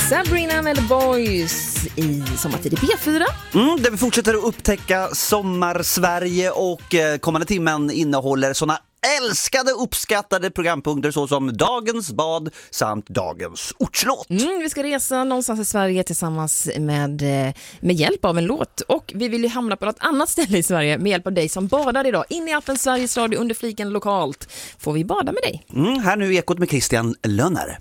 Sabrina med The Boys i Sommartid i P4. Där vi fortsätter att upptäcka Sommarsverige och kommande timmen innehåller såna älskade, uppskattade programpunkter såsom Dagens bad samt Dagens ortslåt. Vi ska resa någonstans i Sverige tillsammans med hjälp av en låt. Och vi vill ju hamna på något annat ställe i Sverige med hjälp av dig som badar idag. In i appen Sveriges Radio under fliken lokalt får vi bada med dig. Här nu Ekot med Christian Lönner.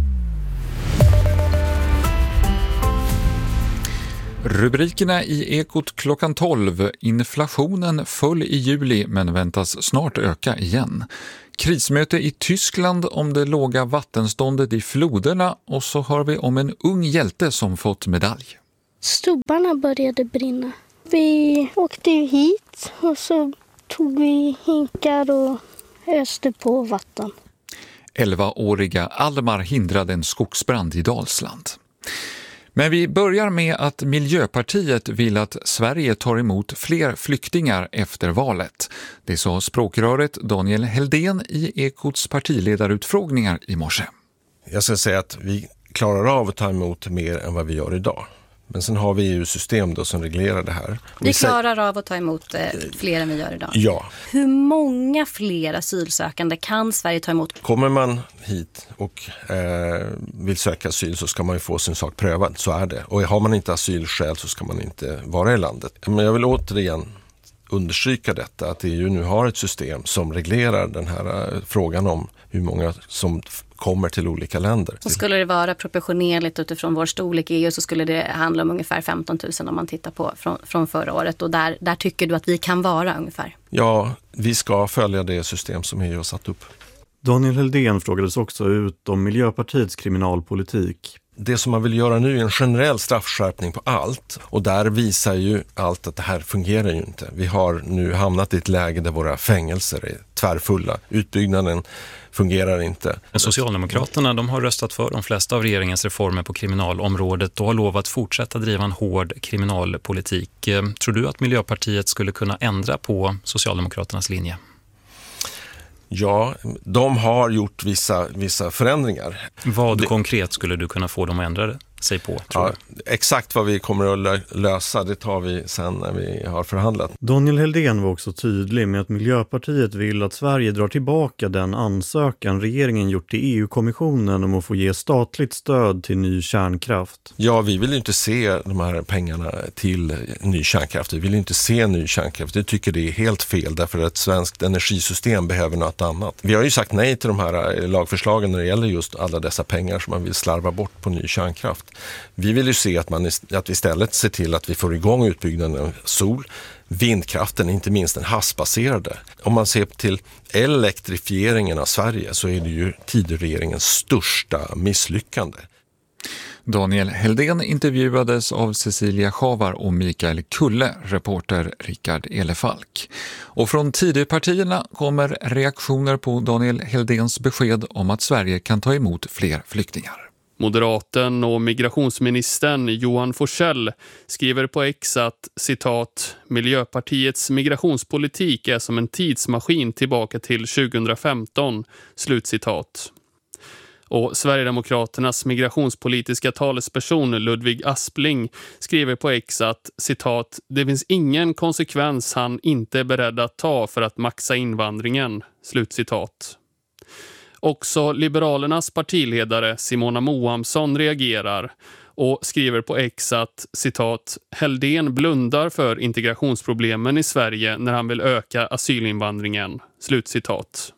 Rubrikerna i Ekot klockan 12. Inflationen föll i juli men väntas snart öka igen. Krismöte i Tyskland om det låga vattenståndet i floderna och så hör vi om en ung hjälte som fått medalj. Stubbarna började brinna. Vi åkte hit och så tog vi hinkar och öste på vatten. 11-åriga Almar hindrade en skogsbrand i Dalsland. Men vi börjar med att Miljöpartiet vill att Sverige tar emot fler flyktingar efter valet. Det sa språkröret Daniel Heldén i Ekots partiledarutfrågningar i morse. Jag ska säga att vi klarar av att ta emot mer än vad vi gör idag. Men sen har vi ju system då som reglerar det här. Vi klarar av att ta emot fler än vi gör idag. Ja. Hur många fler asylsökande kan Sverige ta emot? Kommer man hit och vill söka asyl så ska man ju få sin sak prövad, så är det. Och har man inte asylskäl så ska man inte vara i landet. Men jag vill återigen understryka detta, att EU nu har ett system som reglerar den här frågan om hur många som kommer till olika länder. Så skulle det vara proportionerligt utifrån vår storlek i EU så skulle det handla om ungefär 15 000 om man tittar på från förra året. Och där tycker du att vi kan vara ungefär? Ja, vi ska följa det system som EU har satt upp. Daniel Heldén frågades också ut om Miljöpartiets kriminalpolitik. Det som man vill göra nu är en generell straffskärpning på allt, och där visar ju allt att det här fungerar ju inte. Vi har nu hamnat i ett läge där våra fängelser är tvärfulla. Utbyggnaden fungerar inte. Men Socialdemokraterna, de har röstat för de flesta av regeringens reformer på kriminalområdet och har lovat fortsätta driva en hård kriminalpolitik. Tror du att Miljöpartiet skulle kunna ändra på Socialdemokraternas linje? Ja, de har gjort vissa förändringar. Vad konkret skulle du kunna få dem att ändra sig på, tror du? Exakt vad vi kommer att lösa, det tar vi sen när vi har förhandlat. Daniel Heldén var också tydlig med att Miljöpartiet vill att Sverige drar tillbaka den ansökan regeringen gjort till EU-kommissionen om att få ge statligt stöd till ny kärnkraft. Ja, vi vill inte se de här pengarna till ny kärnkraft. Vi vill inte se ny kärnkraft. Vi tycker det är helt fel därför att svenskt energisystem behöver något annat. Vi har ju sagt nej till de här lagförslagen när det gäller just alla dessa pengar som man vill slarva bort på ny kärnkraft. Vi vill ju se att vi istället ser till att vi får igång utbyggnaden av sol, vindkraften, inte minst den havsbaserade. Om man ser till elektrifieringen av Sverige så är det ju Tidöregeringens största misslyckande. Daniel Heldén intervjuades av Cecilia Schavar och Mikael Kulle, reporter Rickard Elefalk. Och från Tidöpartierna kommer reaktioner på Daniel Heldéns besked om att Sverige kan ta emot fler flyktingar. Moderaten och migrationsministern Johan Forssell skriver på X att, citat, Miljöpartiets migrationspolitik är som en tidsmaskin tillbaka till 2015, slutcitat. Och Sverigedemokraternas migrationspolitiska talesperson Ludvig Aspling skriver på X att, citat, det finns ingen konsekvens han inte är beredd att ta för att maxa invandringen, slutcitat. Också Liberalernas partiledare Simona Mohamsson reagerar och skriver på X att, citat, Heldén blundar för integrationsproblemen i Sverige när han vill öka asylinvandringen, slutcitat.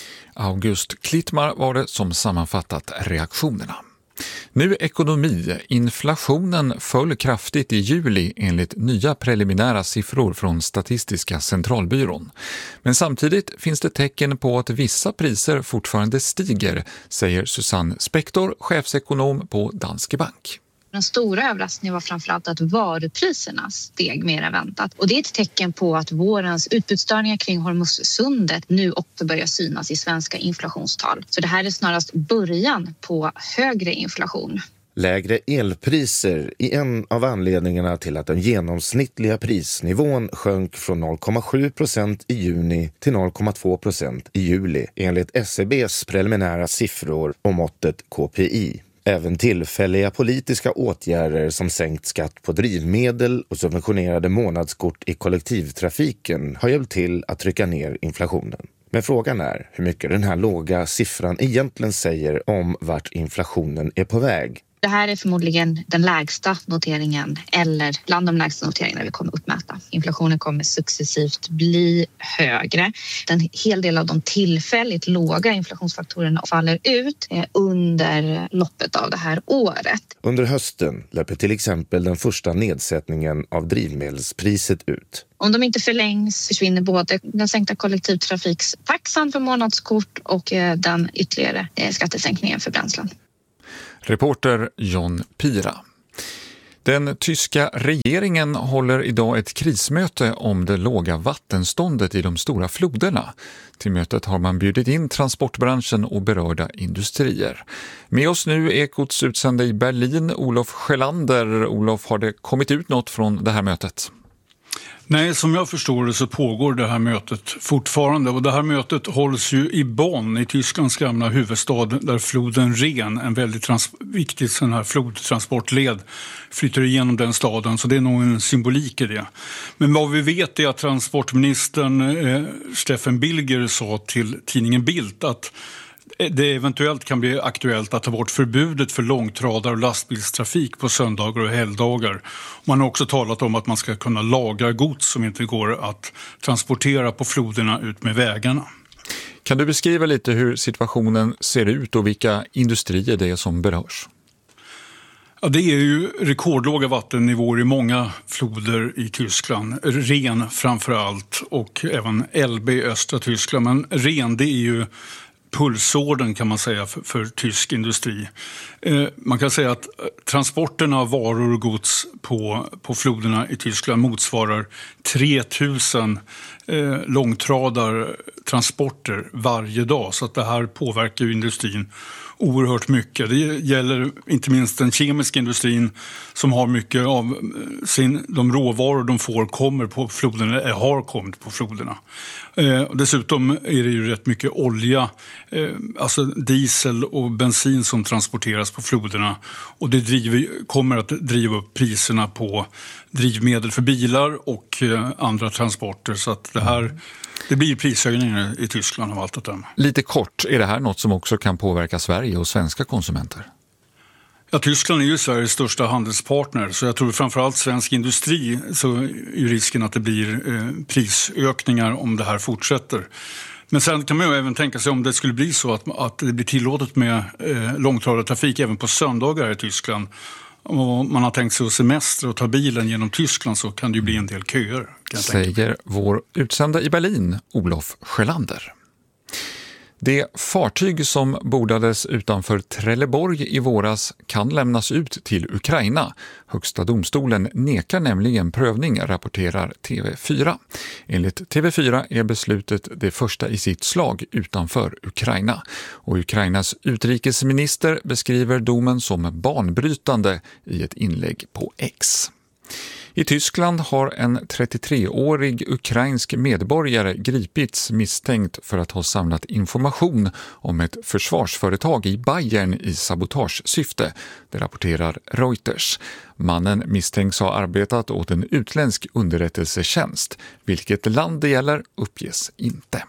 August Klittmar var det som sammanfattat reaktionerna. Nu ekonomi. Inflationen föll kraftigt i juli enligt nya preliminära siffror från Statistiska centralbyrån. Men samtidigt finns det tecken på att vissa priser fortfarande stiger, säger Susanne Spektor, chefsekonom på Danske Bank. Den stora överraskningen var framförallt att varupriserna steg mer än väntat. Och det är ett tecken på att vårens utbudsstörningar kring Hormuzsundet nu också börjar synas i svenska inflationstal. Så det här är snarast början på högre inflation. Lägre elpriser är en av anledningarna till att den genomsnittliga prisnivån sjönk från 0,7% i juni till 0,2% i juli enligt SCBs preliminära siffror och måttet KPI. Även tillfälliga politiska åtgärder som sänkt skatt på drivmedel och subventionerade månadskort i kollektivtrafiken har hjälpt till att trycka ner inflationen. Men frågan är hur mycket den här låga siffran egentligen säger om vart inflationen är på väg. Det här är förmodligen den lägsta noteringen eller bland de lägsta noteringarna vi kommer uppmäta. Inflationen kommer successivt bli högre. En hel del av de tillfälligt låga inflationsfaktorerna faller ut under loppet av det här året. Under hösten löper till exempel den första nedsättningen av drivmedelspriset ut. Om de inte förlängs försvinner både den sänkta kollektivtrafiktaxan för månadskort och den ytterligare skattesänkningen för bränslen. Reporter John Pira. Den tyska regeringen håller idag ett krismöte om det låga vattenståndet i de stora floderna. Till mötet har man bjudit in transportbranschen och berörda industrier. Med oss nu Ekots utsände i Berlin, Olof Sjölander. Olof, har det kommit ut något från det här mötet? Nej, som jag förstår det så pågår det här mötet fortfarande, och det här mötet hålls ju i Bonn, i Tysklands gamla huvudstad, där floden Rhen, en väldigt viktig sån här flodtransportled, flyter igenom den staden, så det är nog en symbolik i det. Men vad vi vet är att transportministern Steffen Bilger sa till tidningen Bild att det eventuellt kan bli aktuellt att ta bort förbudet för långtradar och lastbilstrafik på söndagar och helgdagar. Man har också talat om att man ska kunna lagra gods som inte går att transportera på floderna ut med vägarna. Kan du beskriva lite hur situationen ser ut och vilka industrier det är som berörs? Ja, det är ju rekordlåga vattennivåer i många floder i Tyskland. Rhen framförallt och även Elbe i östra Tyskland. Men Rhen, det är ju pulsådern kan man säga för tysk industri. Man kan säga att transporterna av varor och gods på floderna i Tyskland motsvarar 3000 långtradartransporter varje dag. Så att det här påverkar ju industrin oerhört mycket. Det gäller inte minst den kemiska industrin som har mycket av de råvaror de får kommer på floderna, eller har kommit på floderna. Dessutom är det ju rätt mycket olja, alltså diesel och bensin som transporteras på floderna, och det kommer att driva upp priserna på drivmedel för bilar och andra transporter, så att det blir prishöjningar i Tyskland av allt att döma. Lite kort, är det här något som också kan påverka Sverige och svenska konsumenter? Ja, Tyskland är ju Sveriges största handelspartner, så jag tror framförallt svensk industri så är risken att det blir prisökningar om det här fortsätter. Men sen kan man ju även tänka sig om det skulle bli så att det blir tillåtet med långtradartrafik även på söndagar i Tyskland. Och man har tänkt sig att semester och ta bilen genom Tyskland, så kan det ju bli en del köer. Säger vår utsända i Berlin, Olof Sjölander. Det fartyg som bordades utanför Trelleborg i våras kan lämnas ut till Ukraina. Högsta domstolen nekar nämligen prövning, rapporterar TV4. Enligt TV4 är beslutet det första i sitt slag utanför Ukraina. Och Ukrainas utrikesminister beskriver domen som banbrytande i ett inlägg på X. I Tyskland har en 33-årig ukrainsk medborgare gripits misstänkt för att ha samlat information om ett försvarsföretag i Bayern i sabotagesyfte, det rapporterar Reuters. Mannen misstänks ha arbetat åt en utländsk underrättelsetjänst. Vilket land det gäller uppges inte.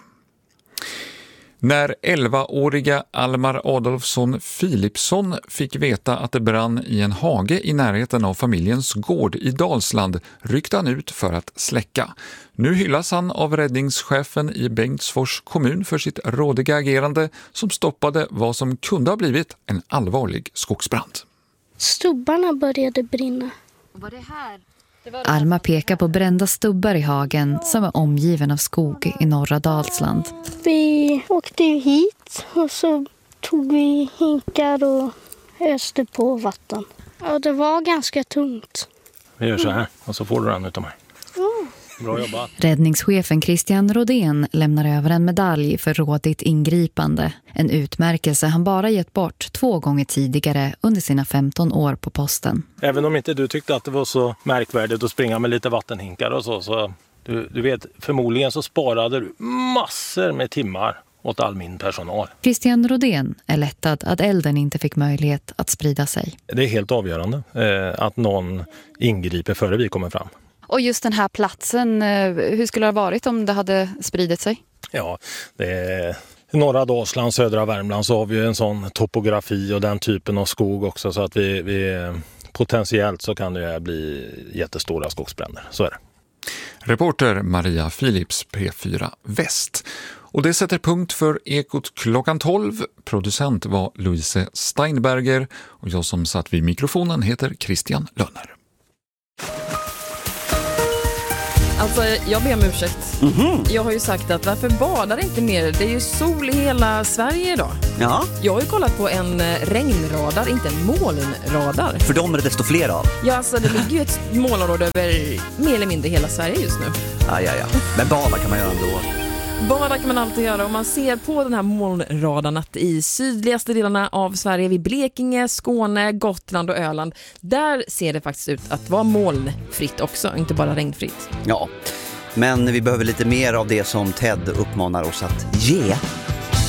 När 11-åriga Almar Adolfsson Philipsson fick veta att det brann i en hage i närheten av familjens gård i Dalsland ryckte han ut för att släcka. Nu hyllas han av räddningschefen i Bengtsfors kommun för sitt rådiga agerande som stoppade vad som kunde ha blivit en allvarlig skogsbrand. Stubbarna började brinna. Var det här? Alma pekar på brända stubbar i hagen som är omgiven av skog i norra Dalsland. Vi åkte ju hit och så tog vi hinkar och öste på vatten. Ja, det var ganska tungt. Vi gör så här och så får du den utav mig. Bra jobbat. Räddningschefen Christian Rodén lämnar över en medalj för rådigt ingripande. En utmärkelse han bara gett bort 2 gånger tidigare under sina 15 år på posten. Även om inte du tyckte att det var så märkvärdigt att springa med lite vattenhinkar och så du vet, förmodligen så sparade du massor med timmar åt all min personal. Christian Rodén är lättad att elden inte fick möjlighet att sprida sig. Det är helt avgörande att någon ingriper före vi kommer fram. Och just den här platsen, hur skulle det ha varit om det hade spridit sig? Ja, det är norra Dalsland, södra Värmland, så har vi en sån topografi och den typen av skog också, så att vi potentiellt så kan det bli jättestora skogsbränder. Så är det. Reporter Maria Philips, P4 Väst. Och det sätter punkt för Ekot klockan 12. Producent var Louise Steinberger och jag som satt vid mikrofonen heter Christian Lönner. Alltså, jag ber om ursäkt. Jag har ju sagt att varför badar inte mer? Det är ju sol i hela Sverige idag. Ja. Jag har ju kollat på en regnradar, inte en molnradar. För dem är det desto fler av. Ja, alltså det ligger ju ett molnområde över mer eller mindre hela Sverige just nu. Ja. Men bada kan man göra ändå. Bada kan man alltid göra om man ser på den här molnradarn att i sydligaste delarna av Sverige, vid Blekinge, Skåne, Gotland och Öland, där ser det faktiskt ut att vara molnfritt också, inte bara regnfritt. Ja, men vi behöver lite mer av det som Ted uppmanar oss att ge.